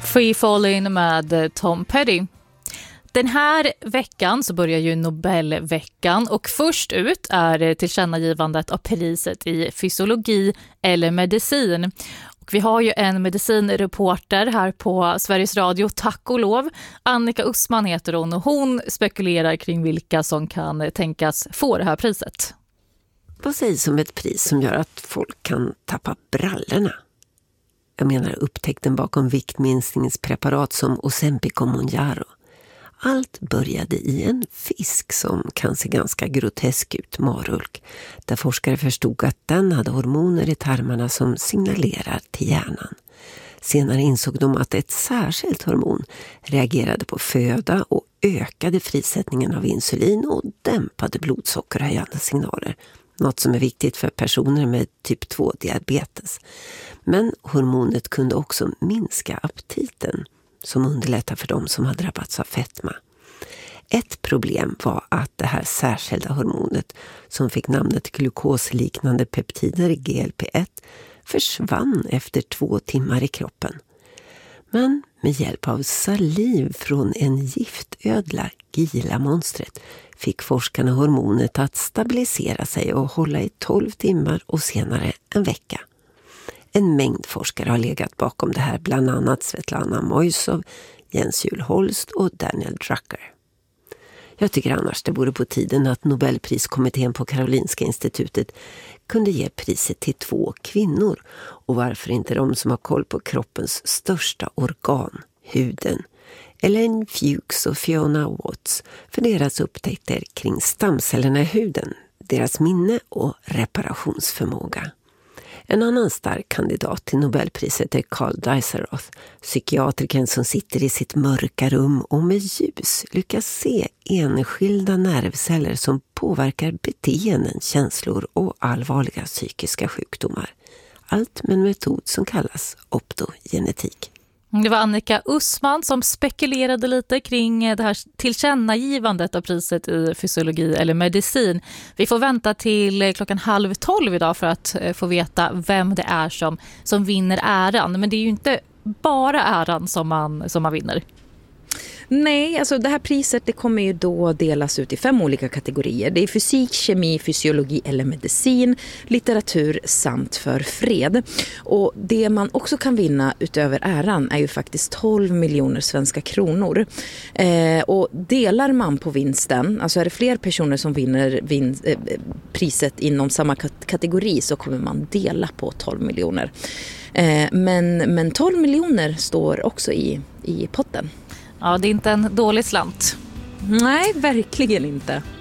Free Fallin' med Tom Petty. Den här veckan så börjar ju Nobelveckan och först ut är tillkännagivandet av priset i fysiologi eller medicin. Och vi har ju en medicinreporter här på Sveriges Radio, tack och lov. Annika Ussman heter hon och hon spekulerar kring vilka som kan tänkas få det här priset. Vad sägs om ett pris som gör att folk kan tappa brallorna? Jag menar upptäckten bakom viktminskningspreparat som Ozempic och Mounjaro. Allt började i en fisk som kan se ganska grotesk ut, marulk, där forskare förstod att den hade hormoner i tarmarna som signalerar till hjärnan. Senare insåg de att ett särskilt hormon reagerade på föda och ökade frisättningen av insulin och dämpade blodsockerhöjande signaler. Något som är viktigt för personer med typ 2-diabetes. Men hormonet kunde också minska aptiten, som underlättar för dem som har drabbats av fetma. Ett problem var att det här särskilda hormonet, som fick namnet glukosliknande peptider GLP-1, försvann efter 2 timmar i kroppen. Men med hjälp av saliv från en giftödla, Gila-monstret, fick forskarna hormonet att stabilisera sig och hålla i 12 timmar och senare en vecka. En mängd forskare har legat bakom det här, bland annat Svetlana Moisov, Jens Juul Holst och Daniel Drucker. Jag tycker annars det vore på tiden att Nobelpriskommittén på Karolinska institutet kunde ge priset till 2 kvinnor. Och varför inte de som har koll på kroppens största organ, huden. Elaine Fuchs och Fiona Watts för deras upptäckter kring stamcellerna i huden, deras minne och reparationsförmåga. En annan stark kandidat till Nobelpriset är Carl Deiseroth, psykiatriken som sitter i sitt mörka rum och med ljus lyckas se enskilda nervceller som påverkar beteenden, känslor och allvarliga psykiska sjukdomar. Allt med en metod som kallas optogenetik. Det var Annika Ussman som spekulerade lite kring det här tillkännagivandet av priset i fysiologi eller medicin. Vi får vänta till 11:30 idag för att få veta vem det är som vinner äran. Men det är ju inte bara äran som man vinner. Nej, alltså det här priset det kommer ju då delas ut i 5 olika kategorier. Det är fysik, kemi, fysiologi eller medicin, litteratur samt för fred. Och det man också kan vinna utöver äran är ju faktiskt 12 miljoner svenska kronor. Och delar man på vinsten, alltså är det fler personer som vinner priset inom samma kategori så kommer man dela på 12 miljoner. Men 12 miljoner står också i potten. Ja, det är inte en dålig slant. Nej, verkligen inte.